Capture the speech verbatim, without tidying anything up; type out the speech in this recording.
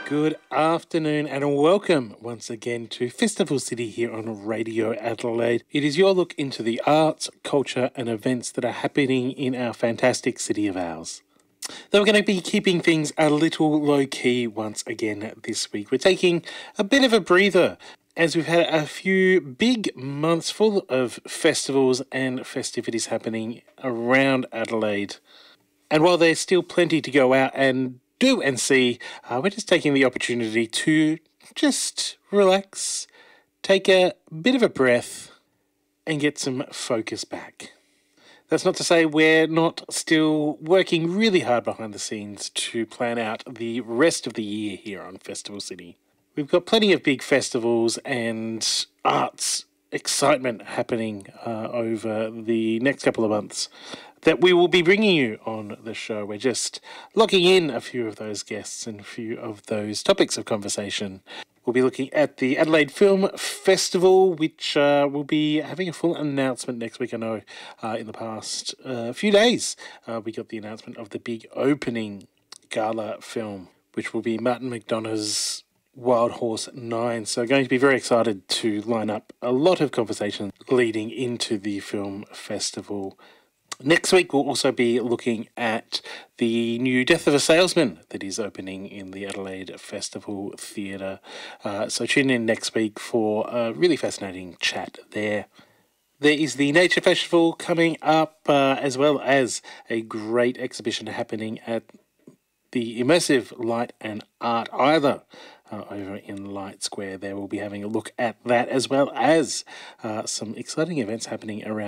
Good afternoon and welcome once again to Festival City here on Radio Adelaide. It is your look into the arts, culture and events that are happening in our fantastic city of ours. Though we're going to be keeping things a little low-key once again this week. We're taking a bit of a breather as we've had a few big months full of festivals and festivities happening around Adelaide. And while there's still plenty to go out and do and see, uh, we're just taking the opportunity to just relax, take a bit of a breath and get some focus back. That's not to say we're not still working really hard behind the scenes to plan out the rest of the year here on Festival City. We've got plenty of big festivals and arts excitement happening uh, over the next couple of months that we will be bringing you on the show. We're just locking in a few of those guests and a few of those topics of conversation. We'll be looking at the Adelaide Film Festival, which uh, will be having a full announcement next week. I know uh, in the past uh, few days uh, we got the announcement of the big opening gala film, which will be Martin McDonagh's Wild Horse nine. So going to be very excited to line up a lot of conversation leading into the film festival. Next week, we'll also be looking at the new Death of a Salesman that is opening in the Adelaide Festival Theatre. Uh, so tune in next week for a really fascinating chat there. There is the Nature Festival coming up, uh, as well as a great exhibition happening at the Immersive Light and Art Either uh, over in Light Square. There we'll be having a look at that, as well as uh, some exciting events happening around